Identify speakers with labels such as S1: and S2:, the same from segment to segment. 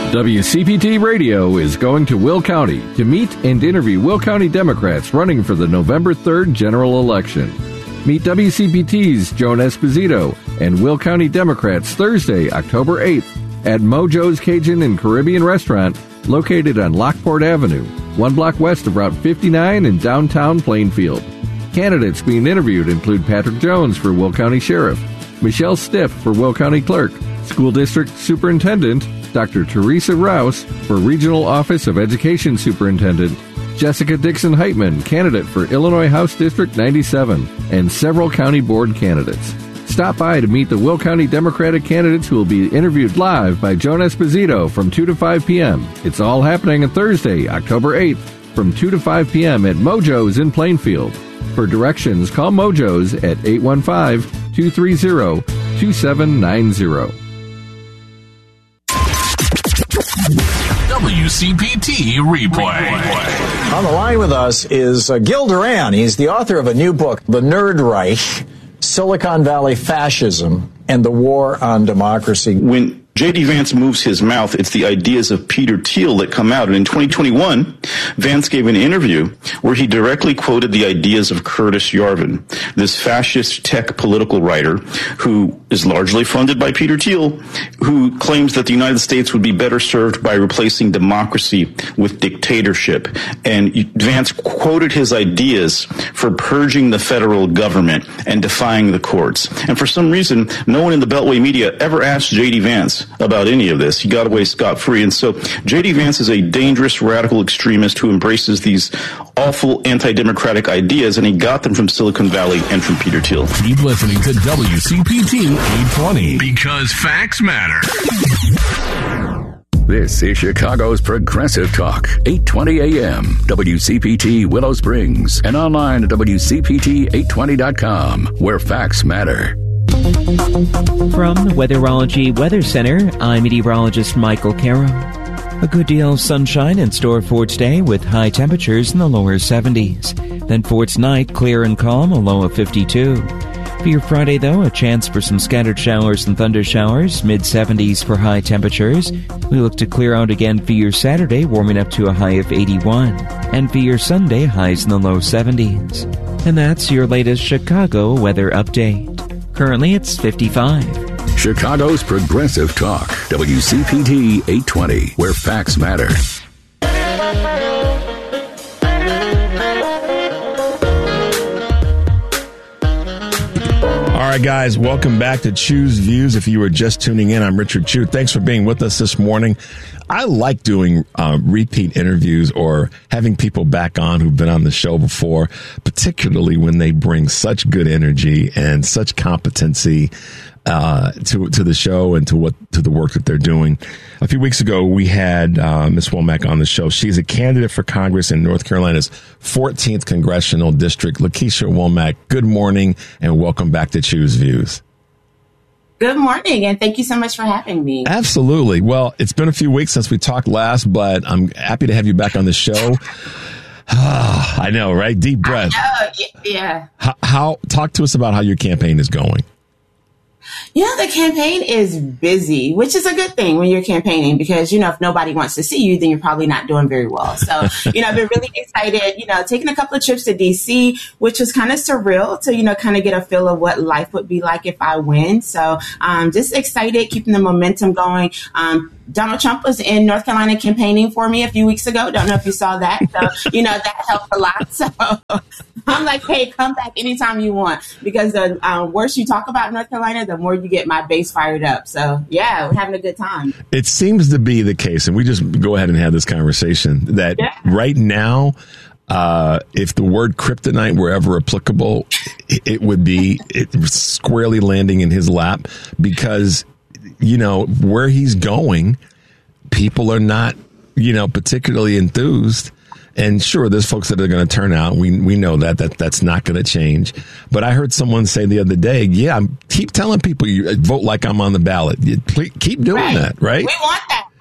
S1: WCPT Radio is going to Will County to meet and interview Will County Democrats running for the November 3rd general election. Meet WCPT's Joan Esposito and Will County Democrats Thursday, October 8th at Mojo's Cajun and Caribbean Restaurant located on Lockport Avenue, 1 block west of Route 59 in downtown Plainfield. Candidates being interviewed include Patrick Jones for Will County Sheriff, Michelle Stiff for Will County Clerk, School District Superintendent Dr. Teresa Rouse for Regional Office of Education Superintendent, Jessica Dixon-Heitman, candidate for Illinois House District 97, and several county board candidates. Stop by to meet the Will County Democratic candidates who will be interviewed live by Joan Esposito from 2 to 5 p.m. It's all happening on Thursday, October 8th from 2 to 5 p.m. at Mojo's in Plainfield. For directions, call Mojo's at 815-230-2790.
S2: WCPT Replay.
S3: On the line with us is Gil Duran. He's the author of a new book, The Nerd Reich, Silicon Valley Fascism and the War on Democracy.
S4: When J.D. Vance moves his mouth, it's the ideas of Peter Thiel that come out. And in 2021, Vance gave an interview where he directly quoted the ideas of Curtis Yarvin, this fascist tech political writer who is largely funded by Peter Thiel, who claims that the United States would be better served by replacing democracy with dictatorship. And Vance quoted his ideas for purging the federal government and defying the courts. And for some reason, no one in the Beltway media ever asked J.D. Vance about any of this. He got away scot-free. And so J.D. Vance is a dangerous radical extremist who embraces these awful anti-democratic ideas, and he got them from Silicon Valley and from Peter Thiel.
S2: Keep listening to WCPT 820 because facts matter.
S5: This is Chicago's Progressive Talk, 820 AM, WCPT Willow Springs, and online at WCPT820.com, where facts matter.
S6: From the Weatherology Weather Center, I'm meteorologist Michael Caro. A good deal of sunshine in store for today with high temperatures in the lower 70s. Then for tonight, clear and calm, a low of 52. For your Friday, though, a chance for some scattered showers and thunder showers, mid-70s for high temperatures. We look to clear out again for your Saturday, warming up to a high of 81. And for your Sunday, highs in the low 70s. And that's your latest Chicago weather update. Currently, it's 55.
S5: Chicago's Progressive Talk, WCPT 820, where facts matter.
S7: All right, guys, welcome back to Choose Views. If you were just tuning in, I'm Richard Chu. Thanks for being with us this morning. I like doing repeat interviews or having people back on who've been on the show before, particularly when they bring such good energy and such competency to the show and to the work that they're doing. A few weeks ago, we had Ms. Womack on the show. She's a candidate for Congress in North Carolina's 14th Congressional District. Lakeisha Womack, good morning and welcome back to Choose Views.
S8: Good morning, and thank you so much for having me.
S7: Absolutely. Well, it's been a few weeks since we talked last, but I'm happy to have you back on the show. I know, right? Deep breath.
S8: Yeah.
S7: Talk to us about how your campaign is going.
S8: You know, the campaign is busy, which is a good thing when you're campaigning because, you know, if nobody wants to see you, then you're probably not doing very well. So, you know, I've been really excited, you know, taking a couple of trips to D.C., which was kind of surreal to, you know, kind of get a feel of what life would be like if I win. So just excited, keeping the momentum going. Donald Trump was in North Carolina campaigning for me a few weeks ago. Don't know if you saw that. So, you know, that helped a lot. So I'm like, hey, come back anytime you want, because the worse you talk about North Carolina, the more you get my base fired up. So, yeah, we're having a good time.
S7: It seems to be the case, and we just go ahead and have this conversation, that right now, if the word kryptonite were ever applicable, it would be squarely landing in his lap, because you know, where he's going, people are not, you know, particularly enthused. And sure, there's folks that are going to turn out. We know that's not going to change. But I heard someone say the other day, keep telling people you vote like I'm on the ballot. Keep doing that, right?
S8: We want that.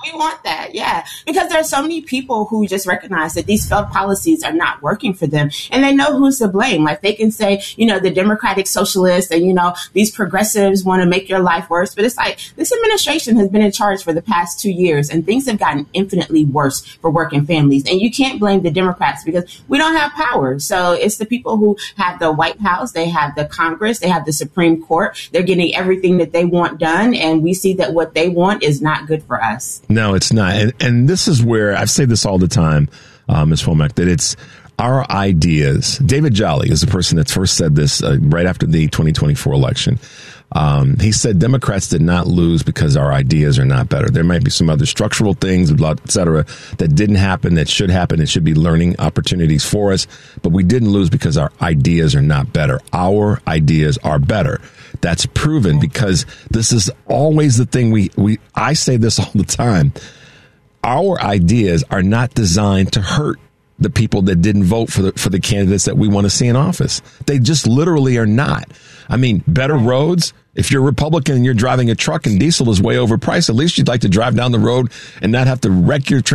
S8: We want that, yeah. Because there are so many people who just recognize that these failed policies are not working for them, and they know who's to blame. Like, they can say, the Democratic Socialists and, these progressives want to make your life worse. But it's like, this administration has been in charge for the past 2 years, and things have gotten infinitely worse for working families. And you can't blame the Democrats because we don't have power. So it's the people who have the White House, they have the Congress, they have the Supreme Court. They're getting everything that they want done, and we see that what they want is not good for us.
S7: No, it's not. And this is where I say this all the time, Ms. Womack, that it's our ideas. David Jolly is the person that first said this right after the 2024 election. He said Democrats did not lose because our ideas are not better. There might be some other structural things, et cetera, that didn't happen, that should happen. It should be learning opportunities for us. But we didn't lose because our ideas are not better. Our ideas are better. That's proven because this is always the thing I say this all the time. Our ideas are not designed to hurt the people that didn't vote for the candidates that we want to see in office. They just literally are not. I mean, better roads. If you're a Republican and you're driving a truck and diesel is way overpriced, at least you'd like to drive down the road and not have to wreck your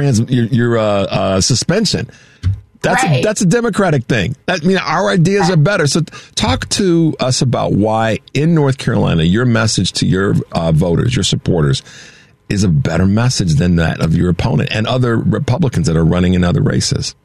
S7: suspension. That's a Democratic thing. Our ideas are better. So talk to us about why in North Carolina, your message to your voters, your supporters, is a better message than that of your opponent and other Republicans that are running in other races.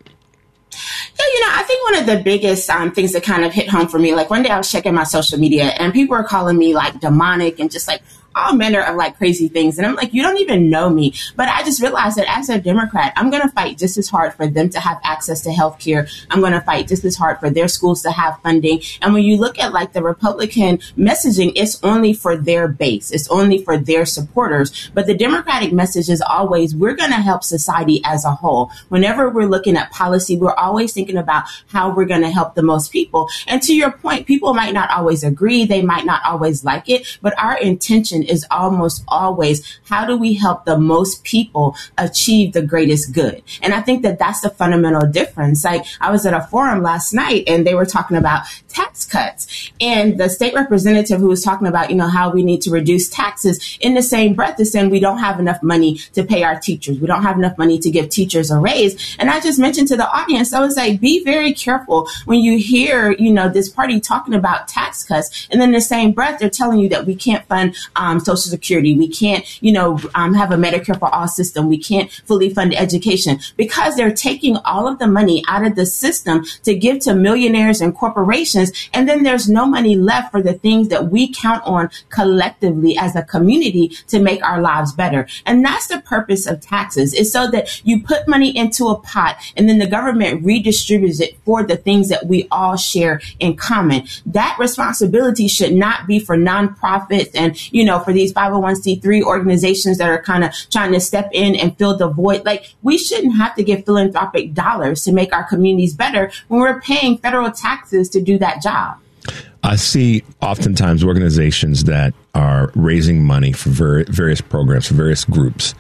S8: Yeah, I think one of the biggest things that kind of hit home for me, like one day I was checking my social media and people were calling me like demonic and just like all manner of like crazy things. And I'm like, you don't even know me. But I just realized that as a Democrat, I'm going to fight just as hard for them to have access to health care. I'm going to fight just as hard for their schools to have funding. And when you look at like the Republican messaging, it's only for their base. It's only for their supporters. But the Democratic message is always, we're going to help society as a whole. Whenever we're looking at policy, we're always thinking about how we're going to help the most people. And to your point, people might not always agree. They might not always like it. But our intention is almost always, how do we help the most people achieve the greatest good? And I think that that's the fundamental difference. Like, I was at a forum last night and they were talking about tax cuts, and the state representative who was talking about, how we need to reduce taxes, in the same breath is saying we don't have enough money to pay our teachers. We don't have enough money to give teachers a raise. And I just mentioned to the audience, I was like, be very careful when you hear, this party talking about tax cuts, and then in the same breath, they're telling you that we can't fund Social Security. We can't, have a Medicare for all system. We can't fully fund education, because they're taking all of the money out of the system to give to millionaires and corporations. And then there's no money left for the things that we count on collectively as a community to make our lives better. And that's the purpose of taxes, is so that you put money into a pot and then the government redistributes it for the things that we all share in common. That responsibility should not be for nonprofits and, for these 501c3 organizations that are kind of trying to step in and fill the void. Like, we shouldn't have to give philanthropic dollars to make our communities better when we're paying federal taxes to do that job.
S7: I see oftentimes organizations that are raising money for various programs, for various groups.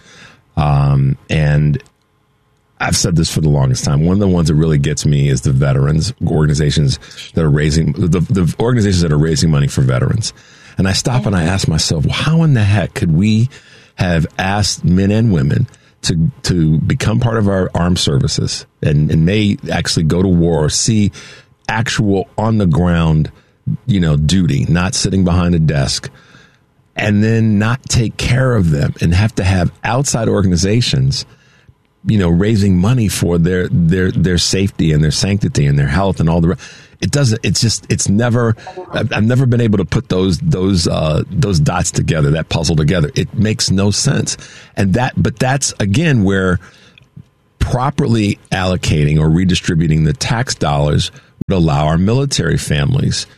S7: And I've said this for the longest time. One of the ones that really gets me is the veterans organizations that are raising the organizations that are raising money for veterans. And I stop and I ask myself, well, how in the heck could we have asked men and women to become part of our armed services and may actually go to war or see actual on the ground, duty, not sitting behind a desk, and then not take care of them and have to have outside organizations, raising money for their safety and their sanctity and their health and all the rest. I've never been able to put those dots together, that puzzle together. It makes no sense. But that's again where properly allocating or redistributing the tax dollars would allow our military families,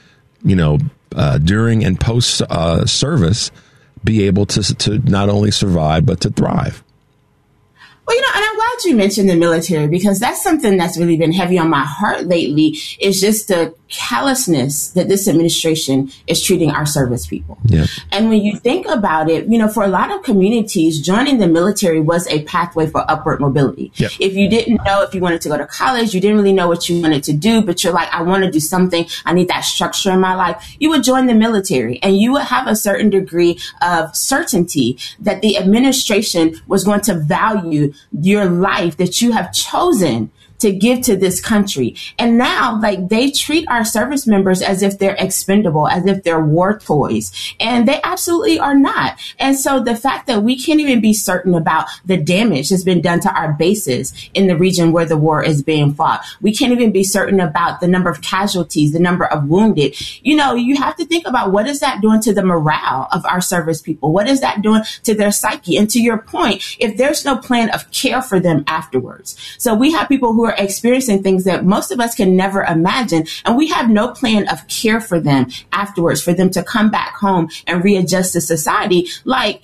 S7: during and post service, be able to not only survive, but to thrive.
S8: Well, and I'm glad you mentioned the military, because that's something that's really been heavy on my heart lately, is just to callousness that this administration is treating our service people.
S7: Yeah.
S8: And when you think about it, for a lot of communities, joining the military was a pathway for upward mobility.
S7: Yep.
S8: If you didn't know if you wanted to go to college, you didn't really know what you wanted to do, but you're like, I want to do something. I need that structure in my life. You would join the military, and you would have a certain degree of certainty that the administration was going to value your life that you have chosen to give to this country. And now, they treat our service members as if they're expendable, as if they're war toys. And they absolutely are not. And so the fact that we can't even be certain about the damage that's been done to our bases in the region where the war is being fought, we can't even be certain about the number of casualties, the number of wounded. You have to think about, what is that doing to the morale of our service people? What is that doing to their psyche? And to your point, if there's no plan of care for them afterwards. So we have people who are experiencing things that most of us can never imagine, and we have no plan of care for them afterwards, for them to come back home and readjust to society. I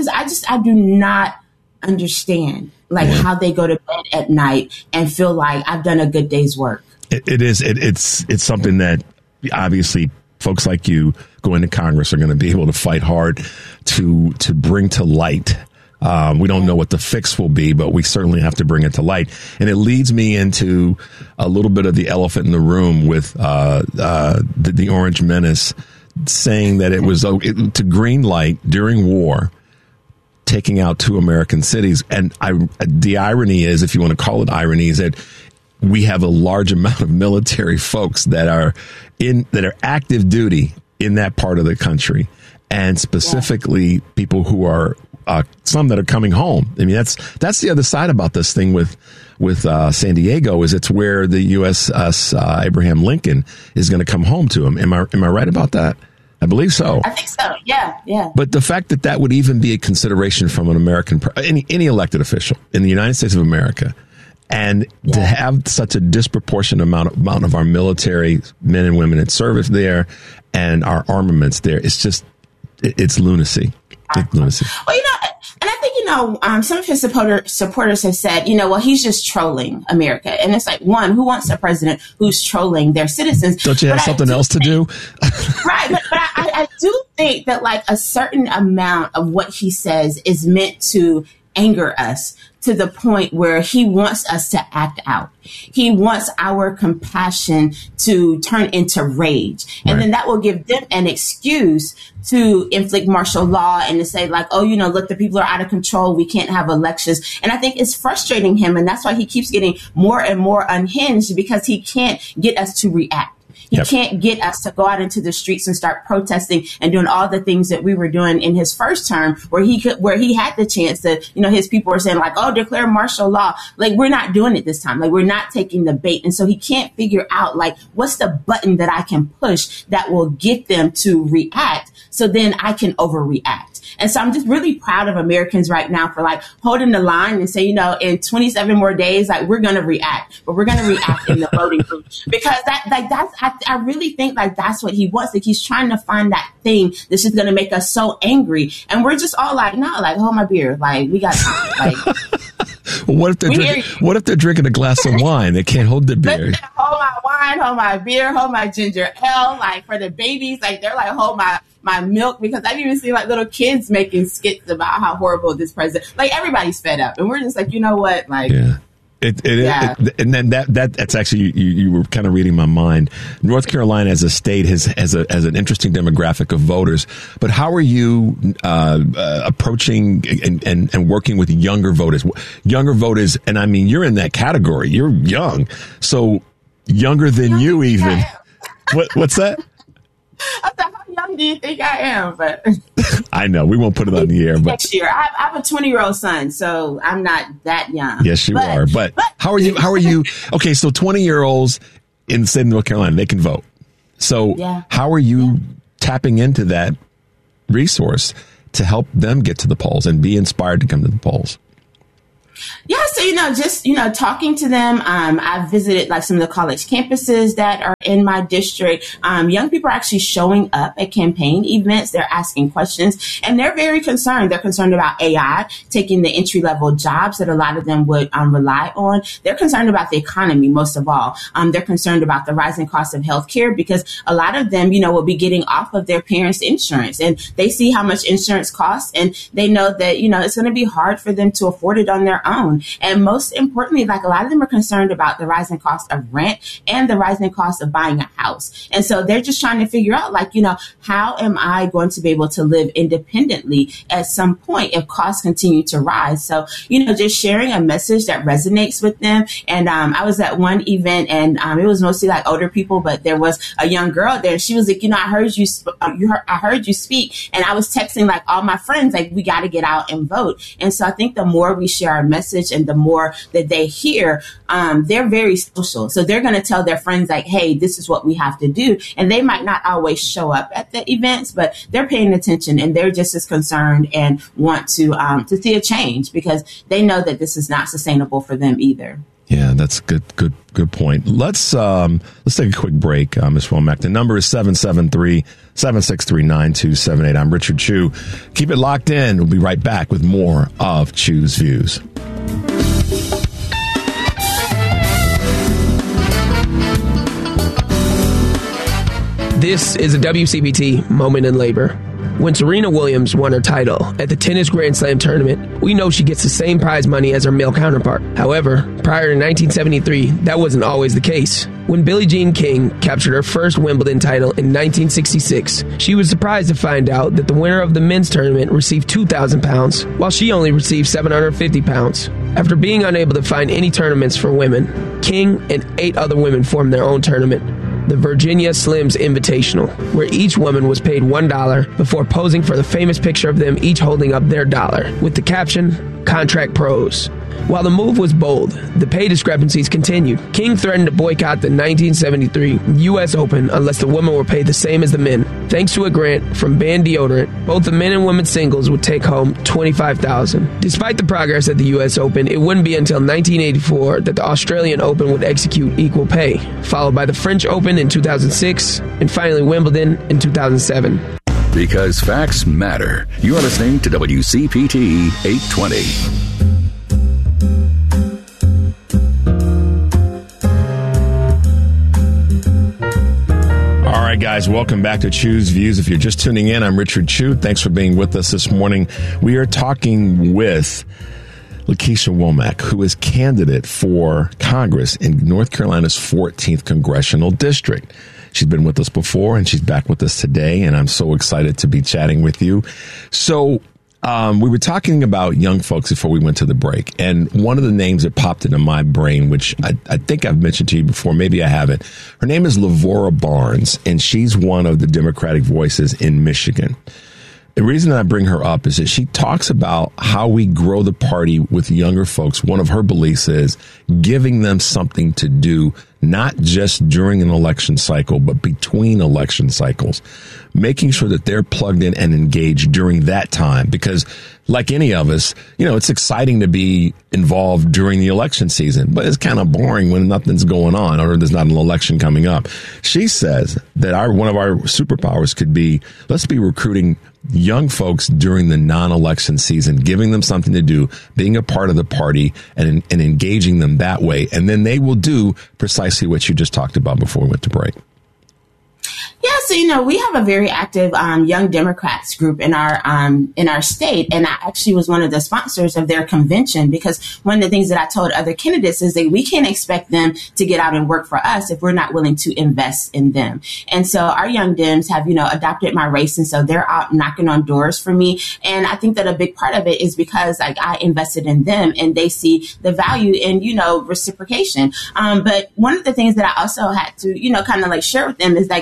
S8: do not understand how they go to bed at night and feel like I've done a good day's work.
S7: It's something that obviously folks like you going to Congress are going to be able to fight hard to bring to light. We don't know what the fix will be, but we certainly have to bring it to light. And it leads me into a little bit of the elephant in the room with the Orange Menace saying that it was to green light during war, taking out 2 American cities. And the irony is, if you want to call it irony, is that we have a large amount of military folks that are active duty in that part of the country, and specifically people who are some that are coming home. I mean, that's the other side about this thing with San Diego, is it's where the USS Abraham Lincoln is going to come home to him. Am I right about that? I believe so.
S8: I think so. Yeah.
S7: But the fact that would even be a consideration from an American, any elected official in the United States of America, and to have such a disproportionate amount of our military men and women in service there, and our armaments there, it's lunacy. It's lunacy.
S8: Well, and I think, some of his supporters have said, he's just trolling America. And it's like, one, who wants a president who's trolling their citizens?
S7: Don't you have something else to do?
S8: Right. But I do think that a certain amount of what he says is meant to anger us to the point where he wants us to act out. He wants our compassion to turn into rage. And then that will give them an excuse to inflict martial law and to say look, the people are out of control. We can't have elections. And I think it's frustrating him. And that's why he keeps getting more and more unhinged, because he can't get us to react. He can't get us to go out into the streets and start protesting and doing all the things that we were doing in his first term, where he had the chance to, his people were saying declare martial law. We're not doing it this time. We're not taking the bait. And so he can't figure out what's the button that I can push that will get them to react, so then I can overreact. And so I'm just really proud of Americans right now for holding the line and say, in 27 more days, we're going to react, but we're going to react in the voting booth, because I really think that's what he wants. He's trying to find that thing that's just going to make us so angry. And we're just all hold my beer. We got time.
S7: What if they're drinking a glass of wine? They can't hold their beer.
S8: Hold my wine, hold my beer, hold my ginger ale. For the babies, they're hold my milk, because I've even seen little kids making skits about how horrible this president. Everybody's fed up, and we're just you know what,
S7: yeah. And then that's actually you were kind of reading my mind. North Carolina as a state has an interesting demographic of voters. But how are you approaching and working with younger voters? Younger voters, and I mean, you're in that category. You're young, so younger than you even. What's that?
S8: How young do you think I am? But
S7: I know we won't put it on the air. But
S8: next year, I have a 20-year-old son, so I'm not that young.
S7: Yes, you are. But how are you? Okay, so 20-year-olds in the state of North Carolina, they can vote. So how are you tapping into that resource to help them get to the polls and be inspired to come to the polls?
S8: Yeah, so, just, talking to them, I've visited like some of the college campuses that are in my district. Young people are actually showing up at campaign events. They're asking questions and they're very concerned. They're concerned about AI taking the entry level jobs that a lot of them would rely on. They're concerned about the economy, most of all. They're concerned about the rising cost of healthcare because a lot of them, will be getting off of their parents' insurance and they see how much insurance costs and they know that, it's going to be hard for them to afford it on their own. And most importantly, like a lot of them are concerned about the rising cost of rent and the rising cost of buying a house. And so they're just trying to figure out, like, how am I going to be able to live independently at some point if costs continue to rise? So, just sharing a message that resonates with them. And I was at one event and it was mostly like older people, but there was a young girl there. She was like, I heard you, I heard you speak. And I was texting like all my friends, like, we got to get out and vote. And so I think the more we share our message and the more that they hear, they're very social. So they're going to tell their friends like, hey, this is what we have to do. And they might not always show up at the events, but they're paying attention and they're just as concerned and want to see a change because they know that this is not sustainable for them either.
S7: Yeah, that's good point. Let's take a quick break, Ms. Womack. The number is 773-763-9278. I'm Richard Chu. Keep it locked in. We'll be right back with more of Chu's Views.
S9: This is a WCPT Moment in Labor. When Serena Williams won her title at the Tennis Grand Slam tournament, we know she gets the same prize money as her male counterpart. However, prior to 1973, that wasn't always the case. When Billie Jean King captured her first Wimbledon title in 1966, she was surprised to find out that the winner of the men's tournament received £2,000, while she only received £750. After being unable to find any tournaments for women, King and 8 other women formed their own tournament, the Virginia Slims Invitational, where each woman was paid $1 before posing for the famous picture of them each holding up their dollar, with the caption, Contract Pros. While the move was bold, the pay discrepancies continued. King threatened to boycott the 1973 U.S. Open unless the women were paid the same as the men. Thanks to a grant from Band Deodorant, both the men and women singles would take home $25,000. Despite the progress at the U.S. Open, it wouldn't be until 1984 that the Australian Open would execute equal pay, followed by the French Open in 2006, and finally Wimbledon in 2007.
S5: Because facts matter. You are listening to WCPT 820.
S7: All right, guys, welcome back to Chu's Views. If you're just tuning in, I'm Richard Chu. Thanks for being with us this morning. We are talking with Lakeisha Womack, who is candidate for Congress in North Carolina's 14th Congressional District. She's been with us before, and she's back with us today, and I'm so excited to be chatting with you. So we were talking about young folks before we went to the break, and one of the names that popped into my brain, which I think I've mentioned to you before, maybe I haven't. Her name is Lavora Barnes, and she's one of the Democratic voices in Michigan. The reason I bring her up is that she talks about how we grow the party with younger folks. One of her beliefs is giving them something to do, not just during an election cycle, but between election cycles, making sure that they're plugged in and engaged during that time. Because like any of us, it's exciting to be involved during the election season, but it's kind of boring when nothing's going on or there's not an election coming up. She says that one of our superpowers could be, let's be recruiting young folks during the non-election season, giving them something to do, being a part of the party and engaging them that way. And then they will do precisely what you just talked about before we went to break.
S8: Yeah, so we have a very active Young Democrats group in our state, and I actually was one of the sponsors of their convention because one of the things that I told other candidates is that we can't expect them to get out and work for us if we're not willing to invest in them. And so our Young Dems have adopted my race, and so they're out knocking on doors for me. And I think that a big part of it is because I invested in them, and they see the value in reciprocation. But one of the things that I also had to kind of share with them is just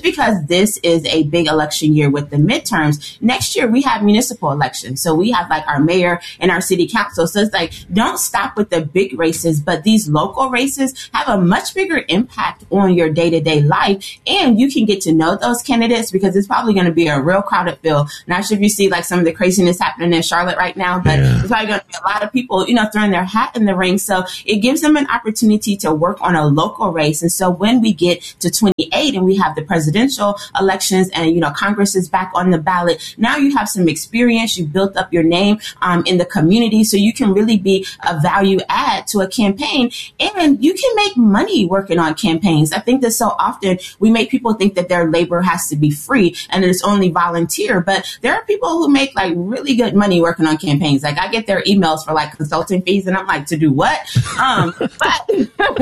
S8: because this is a big election year with the midterms. Next year, we have municipal elections. So we have like our mayor and our city council. So it's like, don't stop with the big races, but these local races have a much bigger impact on your day-to-day life. And you can get to know those candidates because it's probably going to be a real crowded field. Not sure if you see like some of the craziness happening in Charlotte right now, but it's probably going to be a lot of people, throwing their hat in the ring. So it gives them an opportunity to work on a local race. And so when we get to 28 and we have the presidential elections and, Congress is back on the ballot, now you have some experience. You built up your name in the community, so you can really be a value add to a campaign, and you can make money working on campaigns. I think that so often we make people think that their labor has to be free and it's only volunteer, but there are people who make like really good money working on campaigns. Like I get their emails for like consulting fees and I'm like, to do what? But